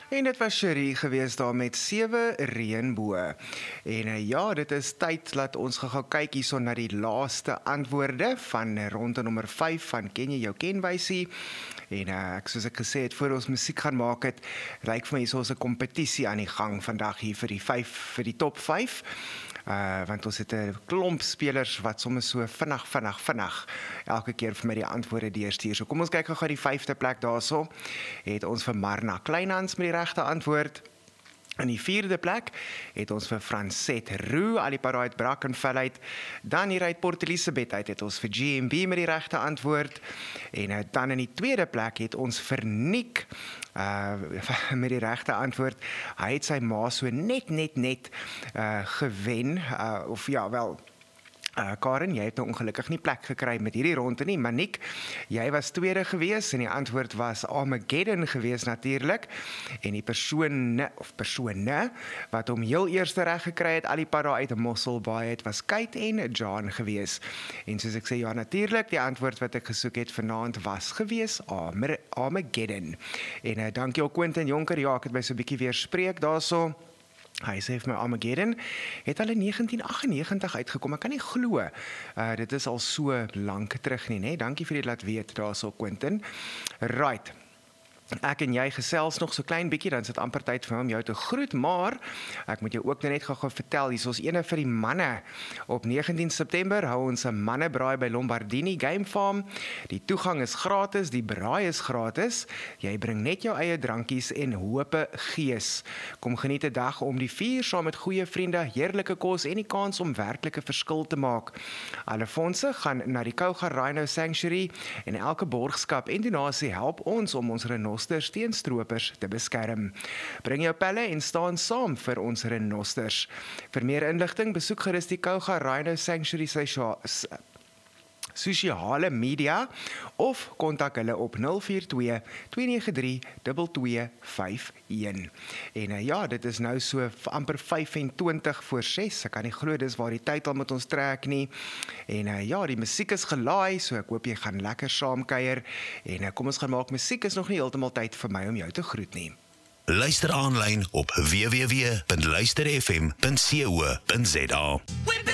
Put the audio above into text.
En dit was Cherie gewees daar met 7 reënboë. En ja, dit is tyd dat ons gaan kyk hierson na die laaste antwoorde van ronde nommer 5 van Ken jy jou kenwysie. En soos ek gesê het, voor ons musiek gaan maak het, lyk vir my hier is 'n kompetisie aan die gang vandag hier vir die top 5. Want ons het 'n klomp spelers wat sommer so vinnig elke keer vir my die antwoorde deurstuur. So kom ons kyk gou die 5de plek daarso. Het ons vir Marna Kleinhans met die regte antwoord. In die 4de plek het ons vir Francette Roux, Aliparo uit Brackenfell uit. Dan hier uit Port Elizabeth uit het ons vir GMB met die regte antwoord. En dan in die 2de plek het ons vir Nick met die regte antwoord. Hy het sy ma so net gewen, of ja, wel... Karen, jy het nou ongelukkig nie plek gekry met hierdie ronde nie, maar Nick, jy was tweede gewees en die antwoord was Armageddon gewees natuurlik. En die persone wat hom heel eerste reg gekry het, Aliparo uit Mosselbaai het, was Kate en John gewees. En soos ek sê, ja natuurlik, die antwoord wat ek gesoek het vanaand was gewees Armageddon. En dankie ook Quentin Jonker, ja, ek het my so 'n bietjie weer spreek daarso. Hy sê vir my Armageddon het al in 1998 uitgekom. Ek kan nie glo. Dit is al so lank terug nie, né? Dankie vir dit laat weet daarso Quentin. Right. Ek en jy gesels nog so klein bietjie, dan is dit amper tyd vir my om jou te groet, maar ek moet jou ook net gou vertel, hier is ons ene vir die manne. Op 19 September hou ons 'n mannebraai by Lombardini Game Farm. Die toegang is gratis, die braai is gratis. Jy bring net jou eie drankies en hope gees. Kom geniet 'n dag om die vuur saam met goeie vriende, heerlike kos en die kans om werklike verskil te maak. Alle fondse gaan na die Kouga Rhino Sanctuary en elke borgskap en donasie help ons om ons renosters teen stroopers te beskerm. Bring jou pelle en staan saam vir ons renosters. Vir meer inligting besoek gerus die Kouga Rhino Sanctuary sosiale media of kontak hulle op 042 293 2251. En ja, dit is nou so amper 25 voor 6. Ek kan nie glo dis waar die tyd al met ons trek nie. En ja, die musiek is gelaai, so ek hoop jy gaan lekker saamkuier. En kom ons gaan maak musiek, is nog nie heeltemal tyd vir my om jou te groet nie. Luister aanlyn op www.luisterfm.co.za.